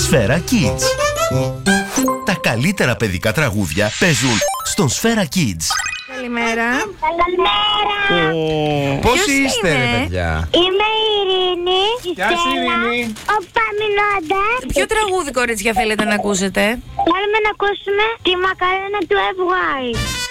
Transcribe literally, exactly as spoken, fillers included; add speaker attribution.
Speaker 1: Σφαίρα Kids. Τα καλύτερα παιδικά τραγούδια παίζουν στον Σφαίρα Kids.
Speaker 2: Καλημέρα.
Speaker 3: Καλημέρα.
Speaker 4: Πώς
Speaker 2: Ποιος
Speaker 4: είστε,
Speaker 2: είναι?
Speaker 4: ρε παιδιά?
Speaker 3: Είμαι η Ειρήνη. Η
Speaker 4: Γεια σου,
Speaker 3: Στέλλα,
Speaker 4: Ειρήνη.
Speaker 3: Ο Παμινώντας.
Speaker 2: Ποιο τραγούδι, κορίτσια, θέλετε να ακούσετε?
Speaker 3: Θέλουμε να ακούσουμε τη μακαρένα του F Y.